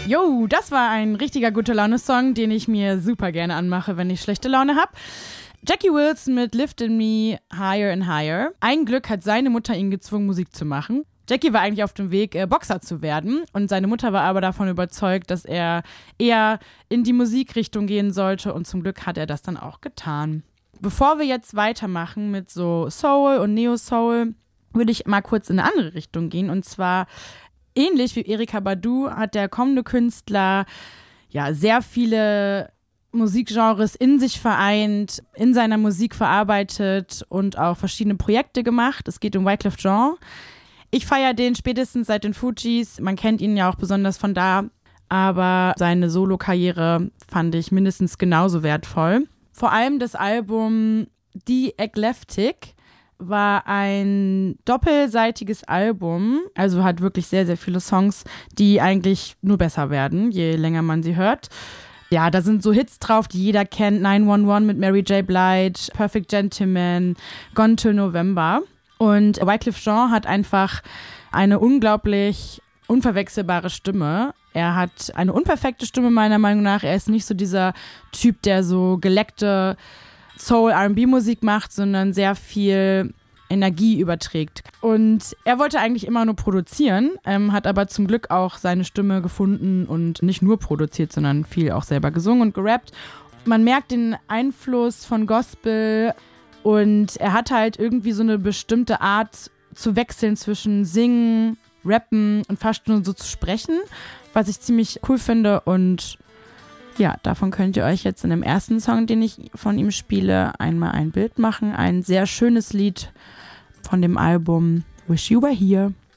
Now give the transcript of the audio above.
Jo, das war ein richtiger Gute-Laune-Song, den ich mir super gerne anmache, wenn ich schlechte Laune habe. Jackie Wilson mit Lifted Me Higher and Higher. Ein Glück hat seine Mutter ihn gezwungen, Musik zu machen. Jackie war eigentlich auf dem Weg, Boxer zu werden, und seine Mutter war aber davon überzeugt, dass er eher in die Musikrichtung gehen sollte, und zum Glück hat er das dann auch getan. Bevor wir jetzt weitermachen mit so Soul und Neo-Soul, würde ich mal kurz in eine andere Richtung gehen, und zwar ähnlich wie Erykah Badu hat der kommende Künstler ja sehr viele Musikgenres in sich vereint, in seiner Musik verarbeitet und auch verschiedene Projekte gemacht. Es geht um Wyclef Jean. Ich feiere den spätestens seit den Fugees. Man kennt ihn ja auch besonders von da. Aber seine Solo-Karriere fand ich mindestens genauso wertvoll. Vor allem das Album The Eclectic war ein doppelseitiges Album. Also hat wirklich sehr, sehr viele Songs, die eigentlich nur besser werden, je länger man sie hört. Ja, da sind so Hits drauf, die jeder kennt. 911 mit Mary J. Blige, Perfect Gentleman, Gone Till November. Und Wyclef Jean hat einfach eine unglaublich unverwechselbare Stimme. Er hat eine unperfekte Stimme meiner Meinung nach. Er ist nicht so dieser Typ, der so geleckte Soul-R&B-Musik macht, sondern sehr viel Energie überträgt. Und er wollte eigentlich immer nur produzieren, hat aber zum Glück auch seine Stimme gefunden und nicht nur produziert, sondern viel auch selber gesungen und gerappt. Man merkt den Einfluss von Gospel, und er hat halt irgendwie so eine bestimmte Art zu wechseln zwischen Singen, Rappen und fast nur so zu sprechen, was ich ziemlich cool finde. Und ja, davon könnt ihr euch jetzt in dem ersten Song, den ich von ihm spiele, einmal ein Bild machen. Ein sehr schönes Lied von dem Album Wish You Were Here.